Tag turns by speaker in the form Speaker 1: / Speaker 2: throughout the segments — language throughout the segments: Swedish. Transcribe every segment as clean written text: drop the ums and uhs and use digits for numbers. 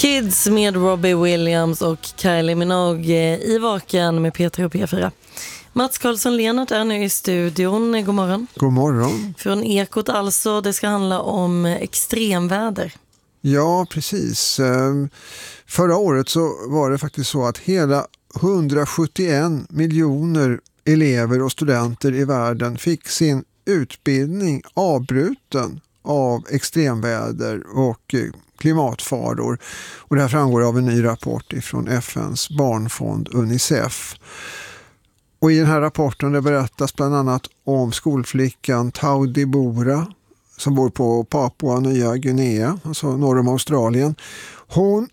Speaker 1: Kids med Robbie Williams och Kylie Minogue i Vaken med P3 och P4. Mats Karlsson-Lenart är nu i studion. God morgon.
Speaker 2: God morgon.
Speaker 1: Från Ekot alltså, det ska handla om extremväder.
Speaker 2: Ja, precis. Förra året så var det faktiskt så att hela 171 miljoner elever och studenter i världen fick sin utbildning avbruten av extremväder och klimatfaror. Och det här framgår av en ny rapport från FNs barnfond Unicef. Och i den här rapporten det berättas bland annat om skolflickan Taudi Bora som bor på Papua Nya Guinea, alltså norr om Australien. Hon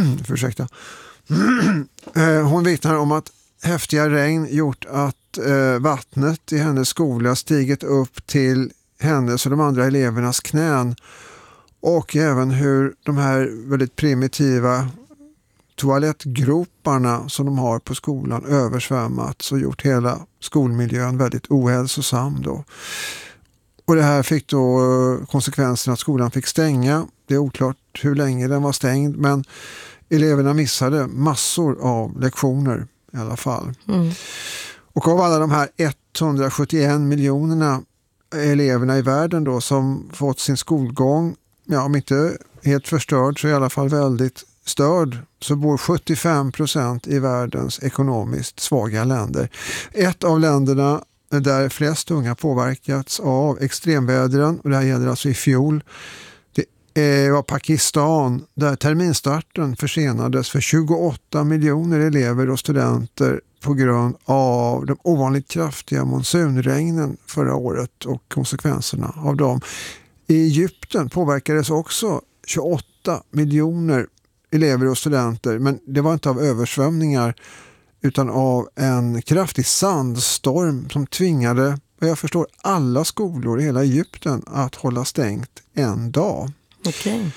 Speaker 2: hon vittnar om att häftiga regn gjort att vattnet i hennes skola stigit upp till hennes och de andra elevernas knän. Och även hur de här väldigt primitiva toalettgroparna som de har på skolan översvämmats och gjort hela skolmiljön väldigt ohälsosam då. Och det här fick då konsekvensen att skolan fick stänga. Det är oklart hur länge den var stängd, men eleverna missade massor av lektioner i alla fall. Mm. Och av alla de här 171 miljonerna eleverna i världen då som fått sin skolgång, ja, om inte helt förstörd så i alla fall väldigt störd, så bor 75% i världens ekonomiskt svaga länder. Ett av länderna där flest unga påverkats av extremvädren, och det här gäller alltså i fjol, det var Pakistan där terminstarten försenades för 28 miljoner elever och studenter på grund av de ovanligt kraftiga monsunregnen förra året och konsekvenserna av dem. I Egypten påverkades också 28 miljoner elever och studenter, men det var inte av översvämningar utan av en kraftig sandstorm som tvingade, vad jag förstår, alla skolor i hela Egypten att hålla stängt en dag.
Speaker 1: Okej.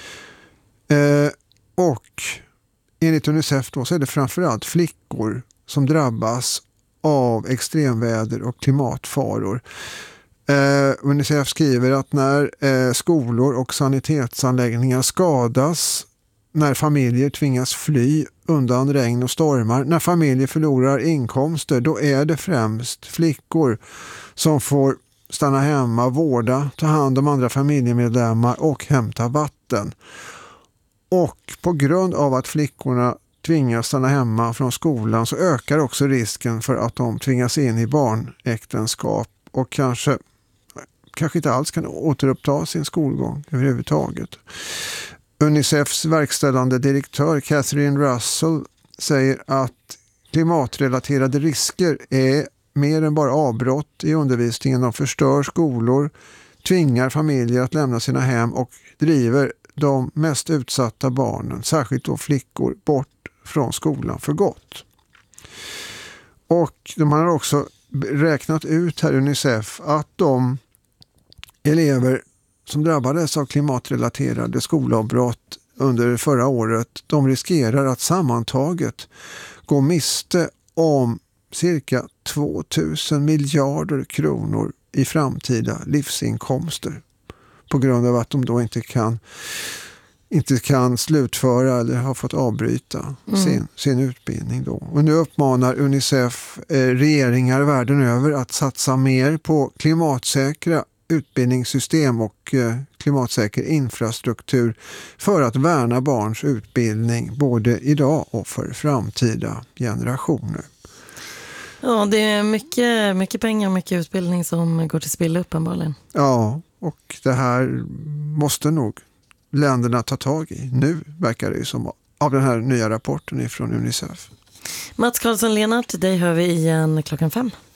Speaker 2: Och enligt Unicef då så är det framförallt flickor som drabbas av extremväder och klimatfaror. Unicef skriver att när skolor och sanitetsanläggningar skadas, när familjer tvingas fly undan regn och stormar, när familjer förlorar inkomster, då är det främst flickor som får stanna hemma, vårda, ta hand om andra familjemedlemmar och hämta vatten. Och på grund av att flickorna tvingas stanna hemma från skolan så ökar också risken för att de tvingas in i barnäktenskap och kanske inte alls kan återuppta sin skolgång överhuvudtaget. Unicefs verkställande direktör Catherine Russell säger att klimatrelaterade risker är mer än bara avbrott i undervisningen. De förstör skolor, tvingar familjer att lämna sina hem och driver de mest utsatta barnen, särskilt då flickor, bort från skolan för gott. Och de har också räknat ut här Unicef att de elever som drabbades av klimatrelaterade skolavbrott under förra året, de riskerar att sammantaget gå miste om cirka 2000 miljarder kronor i framtida livsinkomster på grund av att de då inte kan slutföra eller har fått avbryta sin utbildning då. Och nu uppmanar Unicef regeringar världen över att satsa mer på klimatsäkra utbildningssystem och klimatsäker infrastruktur för att värna barns utbildning både idag och för framtida generationer.
Speaker 1: Ja, det är mycket pengar och mycket utbildning som går till spilla uppenbarligen.
Speaker 2: Ja, och det här måste nog länderna ta tag i. Nu verkar det ju som av den här nya rapporten från Unicef.
Speaker 1: Mats Karlsson-Lenart, dig hör vi igen 5:00.